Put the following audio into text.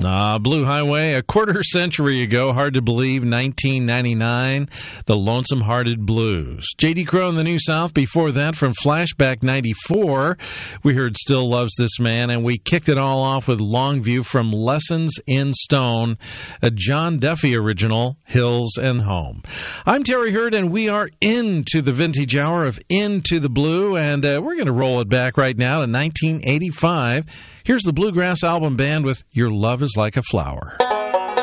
Blue Highway, a quarter century ago, hard to believe, 1999, The Lonesome Hearted Blues. J.D. Crowe in the New South. Before that, from Flashback 94, we heard Still Loves This Man, and we kicked it all off with Longview from Lessons in Stone, a John Duffy original, Hills and Home. I'm Terry Hurd, and we are into the vintage hour of Into the Blue, and we're going to roll it back right now to 1985. Here's the Bluegrass Album Band with Your Love is Like a Flower.